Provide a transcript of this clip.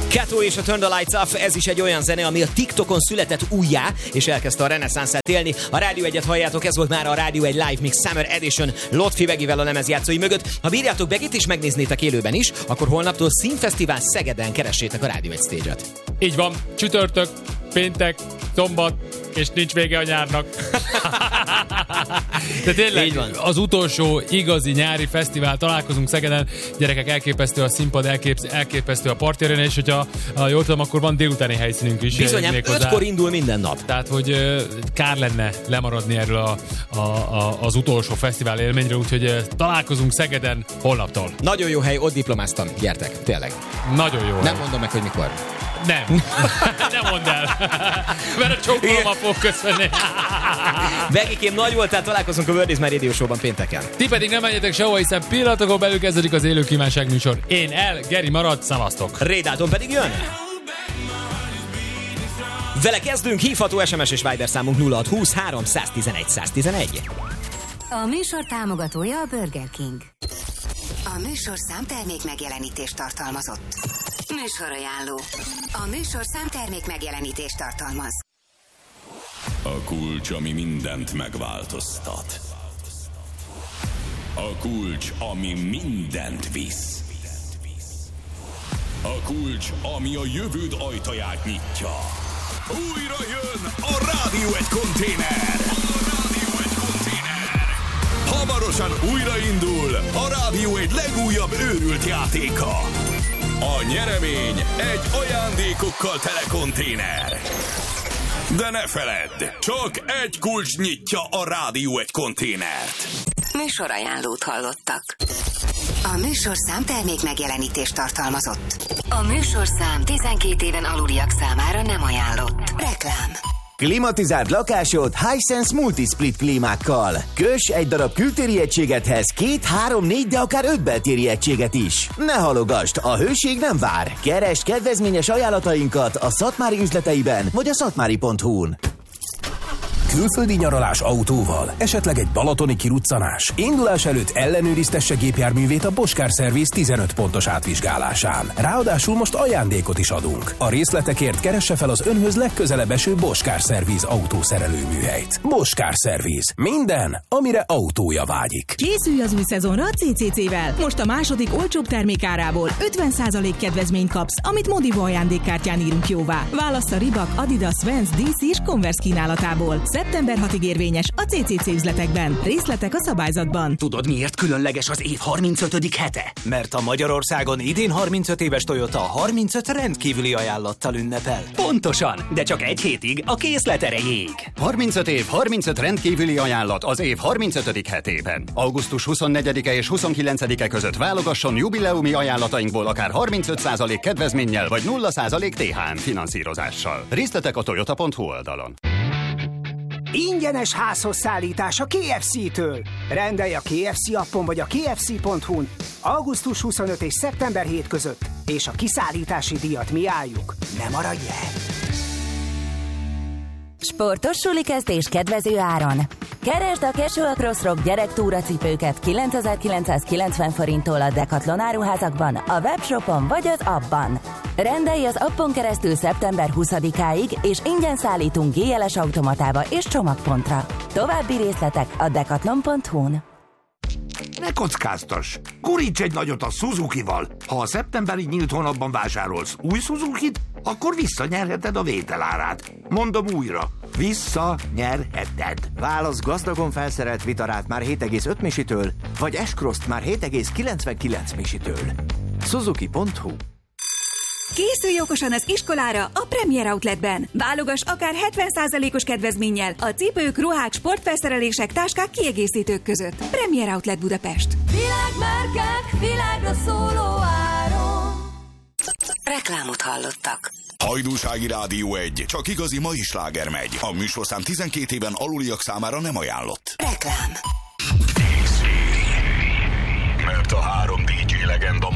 Kato és a Turn the Lights Off, ez is egy olyan zene, ami a TikTokon született újjá, és elkezdte a reneszánszát élni. A Rádió 1-et halljátok, ez volt már a Rádió 1 Live Mix Summer Edition Lotfi Begivel a lemezjátszói mögött. Ha bírjátok Begit és megnéznétek élőben is, akkor holnaptól Színfesztivál Szegeden keressétek a Rádió 1 stage-et. Így van, csütörtök, péntek, szombat, és nincs vége a nyárnak. De tényleg az utolsó igazi nyári fesztivál, találkozunk Szegeden, gyerekek, elképesztő a színpad, elképesztő a partyarena, és hogyha jól tudom, akkor van délutáni helyszínünk is. Bizonyám, 5-kor indul minden nap. Tehát, hogy kár lenne lemaradni erről az utolsó fesztivál élményről, úgyhogy találkozunk Szegeden holnaptól. Nagyon jó hely, ott diplomáztam, gyertek, tényleg. Nagyon jó. Nem mondom meg, hogy mikor. Nem. Nem mondd el. Mert a csókolommal fog köszönni. Begikém, nagy voltál, találkozunk a World is My Radio Show-ban pénteken. Ti pedig nem menjetek sehova, hiszen pillanatokon belül kezdődik az élő kívánság műsor. Én Geri marad, szavaztok. Rédálton pedig jön. Vele kezdünk, hívható SMS és Viber számunk 0620 311 111. A műsor támogatója a Burger King. A műsorszám termék megjelenítést tartalmazott. Műsorajánló. A műsorszám termék megjelenítést tartalmaz. A kulcs, ami mindent megváltoztat. A kulcs, ami mindent visz. A kulcs, ami a jövőd ajtaját nyitja. Újra jön a Rádió 1 konténer! Hamarosan újraindul a Rádió 1 legújabb őrült játéka. A nyeremény egy ajándékokkal tele konténer. De ne feledd, csak egy kulcs nyitja a Rádió 1 konténert. Műsorajánlót hallottak. A műsorszám termék megjelenítést tartalmazott. A műsorszám 12 éven aluliak számára nem ajánlott. Reklám. Klimatizált lakásod Hisense Multisplit klímákkal. Köss egy darab kültéri egységethez 2, 3, 4, de akár 5 beltéri egységet is. Ne halogasd, a hőség nem vár. Keresd kedvezményes ajánlatainkat a Szatmári üzleteiben vagy a szatmári.hu-n. Külföldi nyaralás autóval, esetleg egy balatoni kiruccanás. Indulás előtt ellenőriztesse gépjárművét a Bosch Car Service 15 pontos átvizsgálásán. Ráadásul most ajándékot is adunk. A részletekért keresse fel az önhöz legközelebb eső Bosch Car Service autószerelőműhelyt. Bosch Car Service. Minden, amire autója vágyik. Készülj az új szezonra a CCC-vel. Most a második olcsóbb termékárából 50% kedvezményt kapsz, amit Modivo ajándékkártyán írunk jóvá. Válassz a Reebok, Adidas, Vans, DC és Converse kínálatából. Szeptember 6-ig érvényes a CCC üzletekben. Részletek a szabályzatban. Tudod, miért különleges az év 35. hete? Mert a Magyarországon idén 35 éves Toyota 35 rendkívüli ajánlattal ünnepel. Pontosan, de csak egy hétig a készlet erejéig. 35 év, 35 rendkívüli ajánlat az év 35. hetében. Augusztus 24-e és 29-e között válogasson jubileumi ajánlatainkból akár 35% kedvezménnyel vagy 0% THM finanszírozással. Részletek a toyota.hu oldalon. Ingyenes házhoz szállítás a KFC-től. Rendelj a KFC appon vagy a kfc.hu-n augusztus 25 és szeptember 7 között, és a kiszállítási díjat mi álljuk. Ne maradj el! Sportos sulikezdés kedvező áron. Keresd a Casual Cross Rock gyerektúracipőket 9990 forinttól a Decathlon áruházakban, a webshopon vagy az appban. Rendelj az appon keresztül szeptember 20-áig, és ingyen szállítunk GLS automatába és csomagpontra. További részletek a decathlon.hu-n. Ne kockáztass! Guríts egy nagyot a Suzuki-val! Ha a szeptemberi nyílt hónapban vásárolsz új Suzukit, akkor visszanyerheted a vételárát. Mondom újra, visszanyerheted. Válasz gazdagon felszerelt Vitarát már 7,5 misitől, vagy S-Cross-t már 7,99 misitől. Suzuki.hu. Készülj okosan az iskolára a Premier Outletben. Válogass akár 70%-os kedvezménnyel a cipők, ruhák, sportfelszerelések, táskák, kiegészítők között. Premier Outlet Budapest. Világmárkák, világra szóló áron. Reklámot hallottak. Hajdúsági Rádió 1, csak igazi mai sláger megy. A műsorszám 12 éven aluliak számára nem ajánlott. Reklám. Mert a 3 DJ legenda